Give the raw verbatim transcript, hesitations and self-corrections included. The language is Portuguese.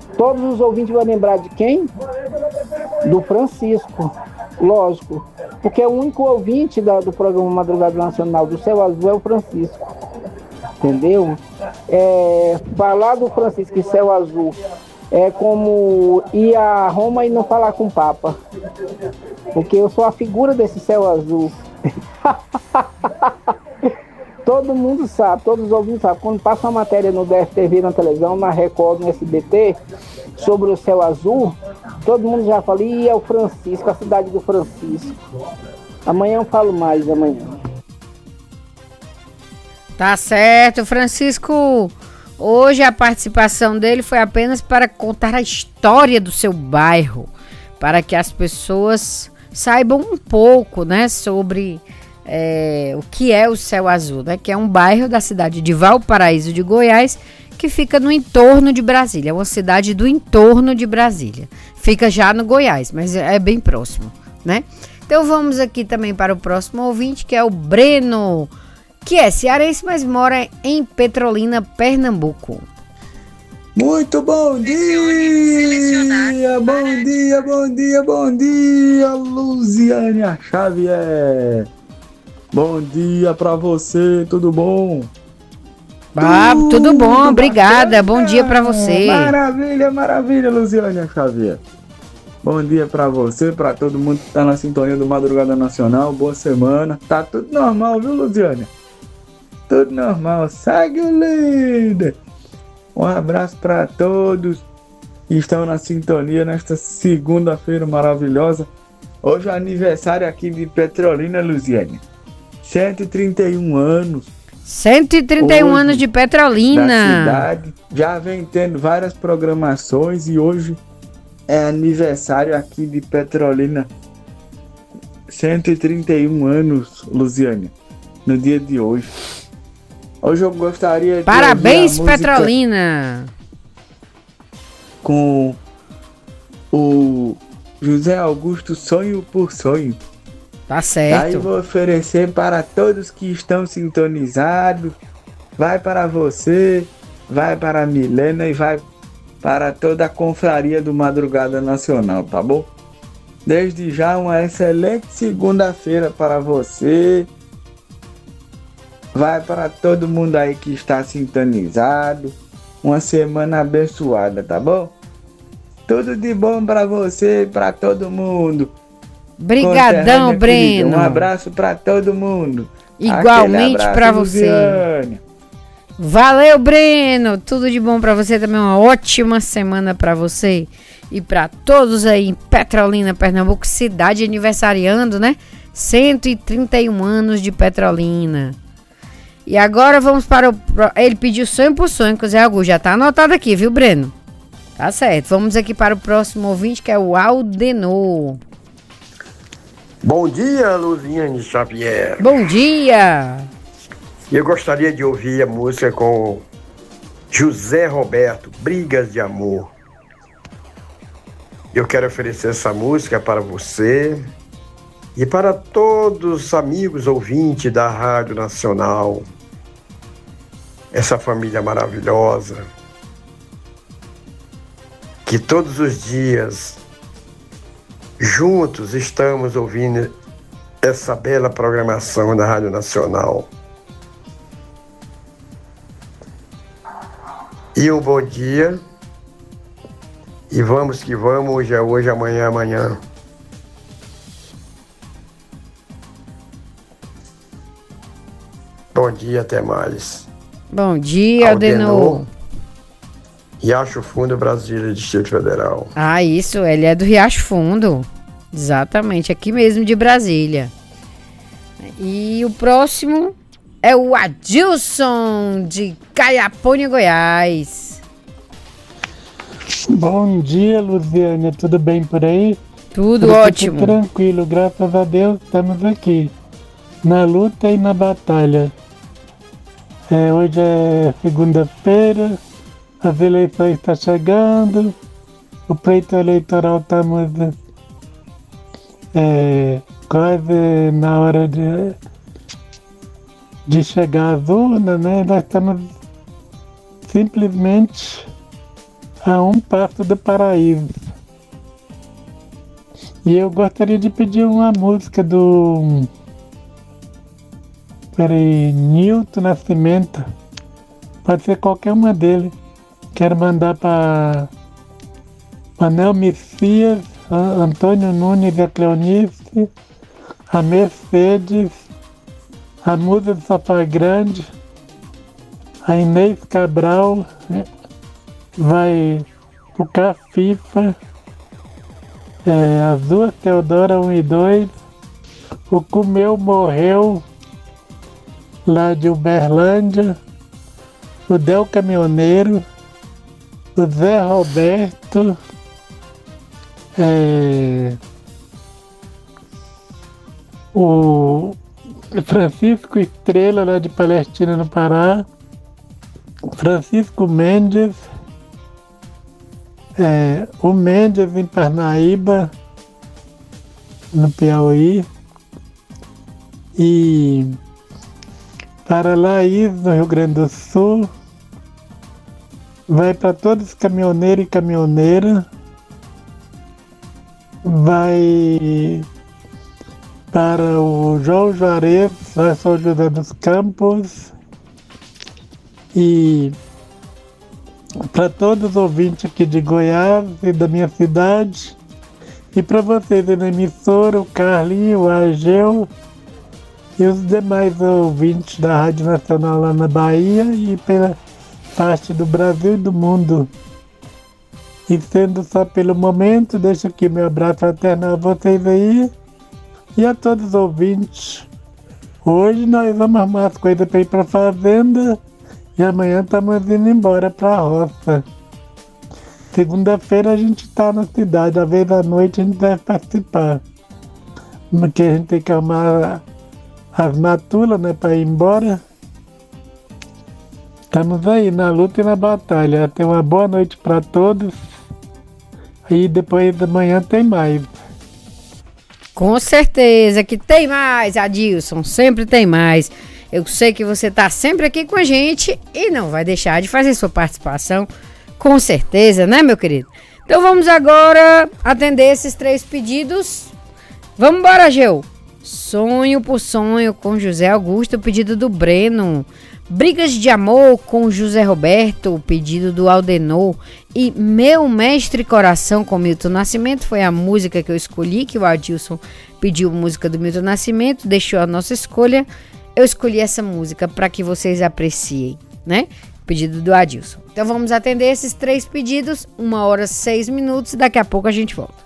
Todos os ouvintes vão lembrar de quem? Do Francisco, lógico. Porque o único ouvinte da, do programa Madrugada Nacional do Céu Azul é o Francisco. Entendeu? É, falar do Francisco e Céu Azul é como ir a Roma e não falar com o Papa. Porque eu sou a figura desse céu azul. Todo mundo sabe, todos os ouvintes sabem. Quando passa uma matéria no D F T V, na televisão, na Record, no S B T, sobre o céu azul, todo mundo já fala, e é o Francisco, a cidade do Francisco. Amanhã eu falo mais, amanhã. Tá certo, Francisco. Hoje a participação dele foi apenas para contar a história do seu bairro, para que as pessoas saibam um pouco, né, sobre é, o que é o Céu Azul, né, que é um bairro da cidade de Valparaíso de Goiás, que fica no entorno de Brasília, é uma cidade do entorno de Brasília. Fica já no Goiás, mas é bem próximo, né? Então vamos aqui também para o próximo ouvinte, que é o Breno, que é cearense, mas mora em Petrolina, Pernambuco. Muito bom dia! Bom dia, bom dia, bom dia, Luziânia Xavier! Bom dia pra você, tudo bom? Ah, tudo, tudo bom, obrigada, bom dia pra você. Maravilha, maravilha, Luziânia Xavier. Bom dia pra você, pra todo mundo que tá na sintonia do Madrugada Nacional, boa semana. Tá tudo normal, viu, Luziânia? Tudo normal, segue o líder. Um abraço para todos que estão na sintonia nesta segunda-feira maravilhosa. Hoje é aniversário aqui de Petrolina, Luziane. cento e trinta e um anos. cento e trinta e um anos de Petrolina. Da cidade. Já vem tendo várias programações e hoje é aniversário aqui de Petrolina. cento e trinta e um anos, Luziane, no dia de hoje. Hoje eu gostaria de Parabéns, Petrolina! Com o José Augusto Sonho por Sonho. Tá certo. Aí vou oferecer para todos que estão sintonizados. Vai para você, vai para a Milena e vai para toda a confraria do Madrugada Nacional, tá bom? Desde já, uma excelente segunda-feira para você. Vai para todo mundo aí que está sintonizado. Uma semana abençoada, tá bom? Tudo de bom para você e para todo mundo. Brigadão, Breno. Um abraço para todo mundo. Igualmente para você. Luziane. Valeu, Breno. Tudo de bom para você também. Uma ótima semana para você e para todos aí em Petrolina, Pernambuco, cidade aniversariando, né? cento e trinta e um anos de Petrolina. E agora vamos para o... Ele pediu sonho por sonho, que o Zé Augusto já tá anotado aqui, viu, Breno? Tá certo. Vamos aqui para o próximo ouvinte, que é o Aldenor. Bom dia, Luziane Xavier. Bom dia. Eu gostaria de ouvir a música com José Roberto, Brigas de Amor. Eu quero oferecer essa música para você e para todos os amigos ouvintes da Rádio Nacional. Essa família maravilhosa, que todos os dias juntos estamos ouvindo essa bela programação da Rádio Nacional. E um bom dia, e vamos que vamos, hoje é hoje, amanhã é amanhã. Bom dia, até mais. Bom dia, Aldenor. Riacho Fundo, Brasília, Distrito Federal. Ah, isso, ele é do Riacho Fundo. Exatamente, aqui mesmo de Brasília. E o próximo é o Adilson, de Caiapônia, Goiás. Bom dia, Luziane. Tudo bem por aí? Tudo ótimo. Tudo tranquilo, graças a Deus estamos aqui. Na luta e na batalha. É, hoje é segunda-feira, as eleições estão chegando, o pleito eleitoral estamos é, quase na hora de, de chegar às urnas, né? Nós estamos simplesmente a um passo do paraíso. E eu gostaria de pedir uma música do... Peraí, Nilton Nascimento. Pode ser qualquer uma dele. Quero mandar para Anel Messias, a Antônio Nunes e a Cleonice, a Mercedes, a Musa do Sofá Grande, a Inês Cabral, vai o Cafifa, é, as duas Teodora um e dois, o Comeu Morreu, lá de Uberlândia, o Del Caminhoneiro, o Zé Roberto, é, o Francisco Estrela, lá de Palestina, no Pará, Francisco Mendes, é, o Mendes em Parnaíba, no Piauí, e para Laís, no Rio Grande do Sul, vai para todos os caminhoneiros e caminhoneiras, vai para o João Juarez, lá em São José dos Campos, e para todos os ouvintes aqui de Goiás e da minha cidade, e para vocês aí na emissora, o Carlinho, o Ageu e os demais ouvintes da Rádio Nacional lá na Bahia e pela parte do Brasil e do mundo. E sendo só pelo momento, deixo aqui meu abraço fraterno a vocês aí e a todos os ouvintes. Hoje nós vamos arrumar as coisas para ir para a fazenda e amanhã estamos indo embora para a roça. Segunda-feira a gente está na cidade, às vezes à noite a gente deve participar. Porque a gente tem que arrumar as matulas, né, para ir embora. Estamos aí na luta e na batalha. Tenha uma boa noite para todos. E depois da manhã tem mais. Com certeza que tem mais, Adilson. Sempre tem mais. Eu sei que você está sempre aqui com a gente e não vai deixar de fazer sua participação. Com certeza, né, meu querido? Então vamos agora atender esses três pedidos. Vamos embora, Geu. Sonho por Sonho com José Augusto, o pedido do Breno. Brigas de Amor com José Roberto, o pedido do Aldenor. E Meu Mestre Coração com Milton Nascimento foi a música que eu escolhi, que o Adilson pediu música do Milton Nascimento, deixou a nossa escolha. Eu escolhi essa música para que vocês apreciem, né? Pedido do Adilson. Então vamos atender esses três pedidos, uma hora seis minutos, daqui a pouco a gente volta.